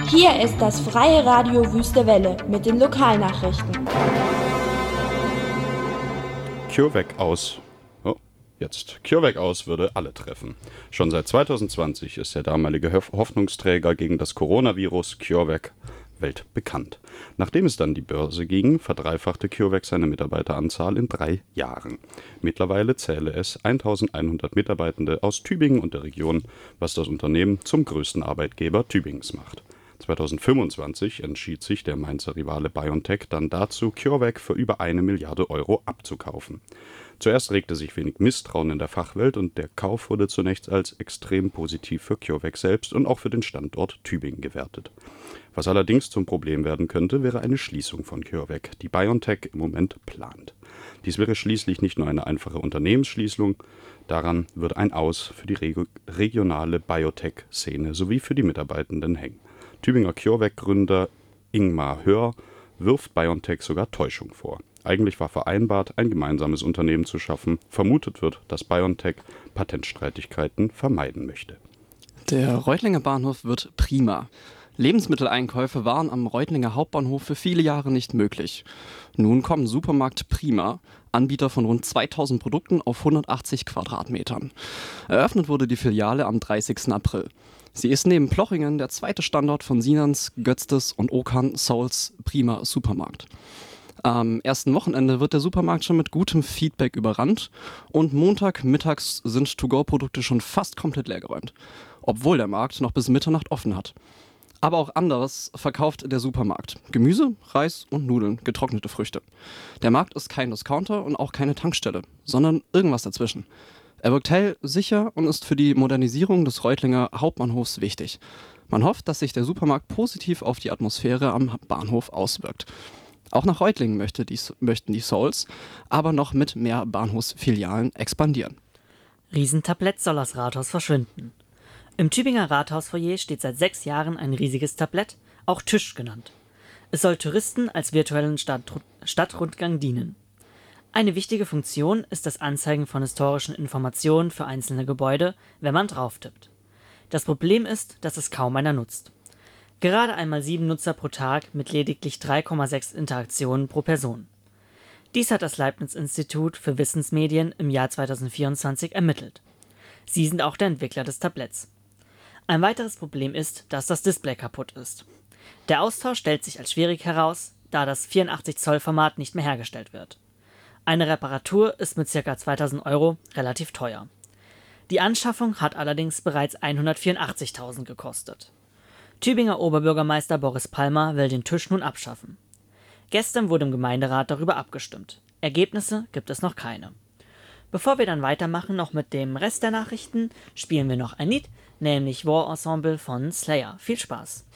Hier ist das Freie Radio Wüste Welle mit den Lokalnachrichten. CureVac aus. CureVac aus würde alle treffen. Schon seit 2020 ist der damalige Hoffnungsträger gegen das Coronavirus CureVac weltbekannt. Nachdem es dann die Börse ging, verdreifachte CureVac seine Mitarbeiteranzahl in 3 Jahren. Mittlerweile zähle es 1100 Mitarbeitende aus Tübingen und der Region, was das Unternehmen zum größten Arbeitgeber Tübingens macht. 2025 entschied sich der Mainzer Rivale BioNTech dann dazu, CureVac für über 1 Milliarde Euro abzukaufen. Zuerst regte sich wenig Misstrauen in der Fachwelt und der Kauf wurde zunächst als extrem positiv für CureVac selbst und auch für den Standort Tübingen gewertet. Was allerdings zum Problem werden könnte, wäre eine Schließung von CureVac, die BioNTech im Moment plant. Dies wäre schließlich nicht nur eine einfache Unternehmensschließung, daran wird ein Aus für die regionale Biotech-Szene sowie für die Mitarbeitenden hängen. Tübinger CureVac-Gründer Ingmar Hör wirft BioNTech sogar Täuschung vor. Eigentlich war vereinbart, ein gemeinsames Unternehmen zu schaffen. Vermutet wird, dass BioNTech Patentstreitigkeiten vermeiden möchte. Der Reutlinger Bahnhof wird prima. Lebensmitteleinkäufe waren am Reutlinger Hauptbahnhof für viele Jahre nicht möglich. Nun kommen Supermarkt Prima, Anbieter von rund 2000 Produkten auf 180 Quadratmetern. Eröffnet wurde die Filiale am 30. April. Sie ist neben Plochingen der zweite Standort von Sinans, Götztes und Okan Souls Prima Supermarkt. Am ersten Wochenende wird der Supermarkt schon mit gutem Feedback überrannt und Montagmittags sind To-Go-Produkte schon fast komplett leergeräumt, obwohl der Markt noch bis Mitternacht offen hat. Aber auch anderes verkauft der Supermarkt. Gemüse, Reis und Nudeln, getrocknete Früchte. Der Markt ist kein Discounter und auch keine Tankstelle, sondern irgendwas dazwischen. Er wirkt hell, sicher und ist für die Modernisierung des Reutlinger Hauptbahnhofs wichtig. Man hofft, dass sich der Supermarkt positiv auf die Atmosphäre am Bahnhof auswirkt. Auch nach Reutlingen möchten die Souls aber noch mit mehr Bahnhofsfilialen expandieren. Riesentablett soll aus Rathaus verschwinden. Im Tübinger Rathausfoyer steht seit 6 Jahren ein riesiges Tablett, auch Tisch genannt. Es soll Touristen als virtuellen Stadtrundgang dienen. Eine wichtige Funktion ist das Anzeigen von historischen Informationen für einzelne Gebäude, wenn man drauf tippt. Das Problem ist, dass es kaum einer nutzt. Gerade einmal 7 Nutzer pro Tag mit lediglich 3,6 Interaktionen pro Person. Dies hat das Leibniz-Institut für Wissensmedien im Jahr 2024 ermittelt. Sie sind auch der Entwickler des Tabletts. Ein weiteres Problem ist, dass das Display kaputt ist. Der Austausch stellt sich als schwierig heraus, da das 84-Zoll-Format nicht mehr hergestellt wird. Eine Reparatur ist mit ca. 2000 € relativ teuer. Die Anschaffung hat allerdings bereits 184.000 gekostet. Tübinger Oberbürgermeister Boris Palmer will den Tisch nun abschaffen. Gestern wurde im Gemeinderat darüber abgestimmt. Ergebnisse gibt es noch keine. Bevor wir dann weitermachen, noch mit dem Rest der Nachrichten, spielen wir noch ein Lied, nämlich War Ensemble von Slayer. Viel Spaß!